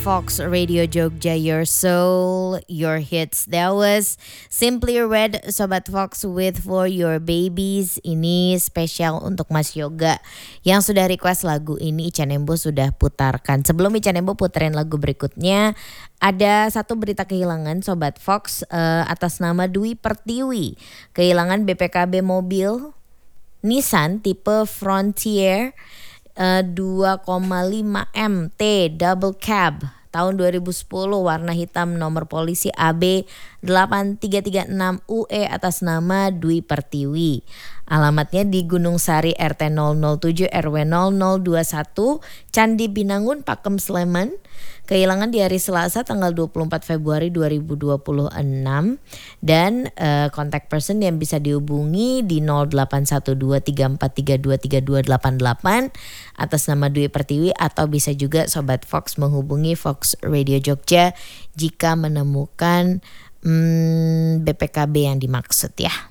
Fox Radio Jogja, your soul, your hits. That was Simply Red, Sobat Fox with For Your Babies. Ini spesial untuk Mas Yoga yang sudah request lagu ini. Ica Nembo sudah putarkan. Sebelum Ica Nembo puterin lagu berikutnya, ada satu berita kehilangan Sobat Fox atas nama Dwi Pertiwi. Kehilangan BPKB mobil Nissan tipe Frontier 2,5 MT double cab tahun 2010, warna hitam, nomor polisi AB 8336 UE atas nama Dwi Pertiwi. Alamatnya di Gunung Sari RT 007 RW 0021 Candi Binangun, Pakem, Sleman. Kehilangan di hari Selasa tanggal 24 Februari 2026 dan kontak person yang bisa dihubungi di 081234323288 atas nama Dwi Pertiwi, atau bisa juga Sobat Fox menghubungi Fox Radio Jogja jika menemukan BPKB yang dimaksud ya.